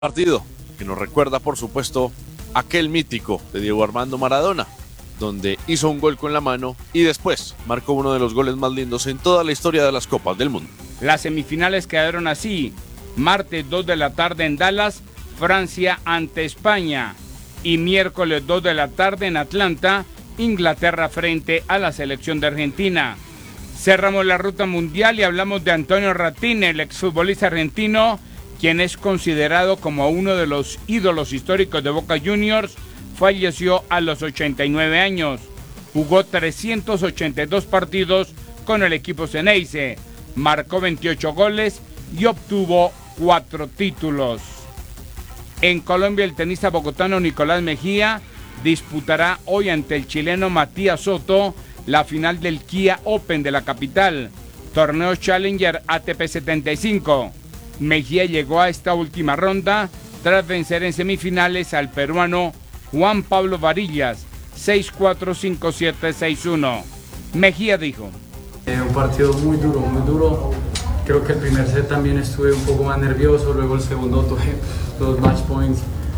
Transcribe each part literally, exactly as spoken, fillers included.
Partido que nos recuerda, por supuesto, aquel mítico de Diego Armando Maradona, donde hizo un gol con la mano y después marcó uno de los goles más lindos en toda la historia de las Copas del Mundo. Las semifinales quedaron así: martes dos de la tarde en Dallas, Francia ante España, y miércoles dos de la tarde en Atlanta, Inglaterra frente a la selección de Argentina. Cerramos la ruta mundial y hablamos de Antonio Ratín, el exfutbolista argentino, quien es considerado como uno de los ídolos históricos de Boca Juniors. Falleció a los ochenta y nueve años. Jugó trescientos ochenta y dos partidos con el equipo Ceneice, marcó veintiocho goles y obtuvo cuatro títulos. En Colombia, el tenista bogotano Nicolás Mejía disputará hoy ante el chileno Matías Soto la final del Kia Open de la capital, torneo Challenger A T P setenta y cinco. Mejía llegó a esta última ronda tras vencer en semifinales al peruano Juan Pablo Varillas, seis cuatro, cinco siete, seis uno. Mejía dijo: Eh, un partido muy duro, muy duro. Creo que el primer set también estuve un poco más nervioso, luego el segundo tuve dos match points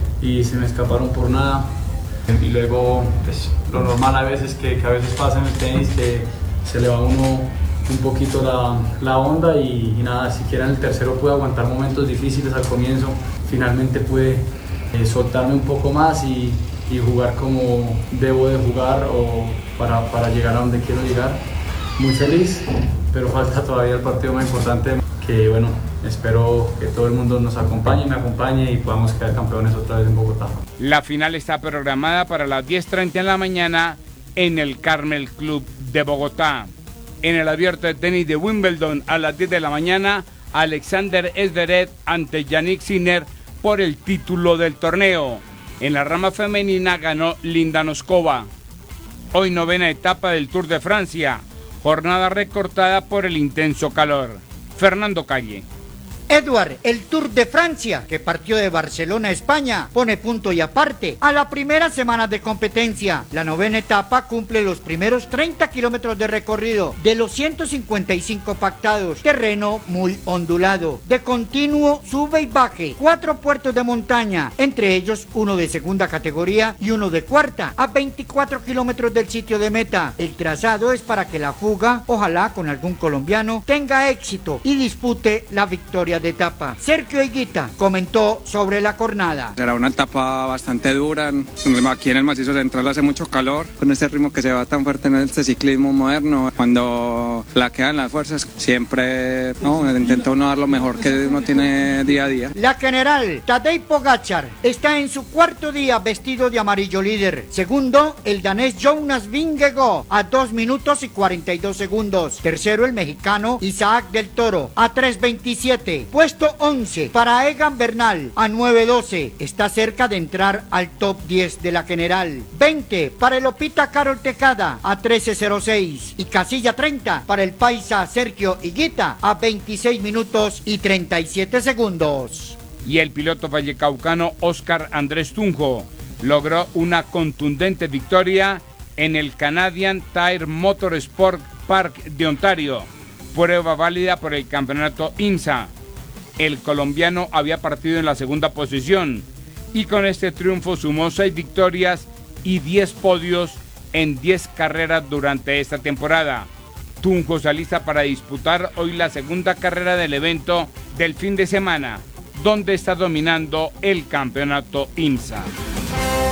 y se me escaparon por nada. Y luego, pues, lo normal a veces que, que a veces pasa en el tenis, que se le va a uno un poquito la, la onda y, y nada, siquiera en el tercero pude aguantar momentos difíciles al comienzo. Finalmente pude eh, soltarme un poco más y, y jugar como debo de jugar o para, para llegar a donde quiero llegar. Muy feliz, pero falta todavía el partido más importante, que bueno, espero que todo el mundo nos acompañe, me acompañe y podamos quedar campeones otra vez en Bogotá. La final está programada para las diez treinta de la mañana en el Carmel Club de Bogotá. En el abierto de tenis de Wimbledon a las diez de la mañana, Alexander Zverev ante Jannik Sinner por el título del torneo. En la rama femenina ganó Linda Noskova. Hoy novena etapa del Tour de Francia, jornada recortada por el intenso calor. Fernando Calle. Edward, el Tour de Francia, que partió de Barcelona, España, pone punto y aparte a la primera semana de competencia. La novena etapa cumple los primeros treinta kilómetros de recorrido de los ciento cincuenta y cinco pactados. Terreno muy ondulado, de continuo sube y baje. Cuatro puertos de montaña, entre ellos uno de segunda categoría y uno de cuarta, a veinticuatro kilómetros del sitio de meta. El trazado es para que la fuga, ojalá con algún colombiano, tenga éxito y dispute la victoria de etapa. Sergio Higuita comentó sobre la jornada. Será una etapa bastante dura. Aquí en el macizo central hace mucho calor, con este ritmo que se va tan fuerte en este ciclismo moderno. Cuando la quedan las fuerzas, siempre no, intenta uno dar lo mejor que uno tiene día a día. La general Tadej Pogačar está en su cuarto día vestido de amarillo líder. Segundo, el danés Jonas Vingegaard a dos minutos y cuarenta y dos segundos. Tercero, el mexicano Isaac del Toro a tres veintisiete. Puesto once para Egan Bernal a nueve doce. Está cerca de entrar al top diez de la general. veinte para el Opita Carol Tejada a trece cero seis. Y casilla treinta para el paisa Sergio Higuita a veintiséis minutos y treinta y siete segundos. Y el piloto vallecaucano Oscar Andrés Tunjo logró una contundente victoria en el Canadian Tire Motorsport Park de Ontario, prueba válida por el campeonato IMSA. El colombiano había partido en la segunda posición y con este triunfo sumó seis victorias y diez podios en diez carreras durante esta temporada. Tunjo se alista para disputar hoy la segunda carrera del evento del fin de semana, donde está dominando el campeonato IMSA.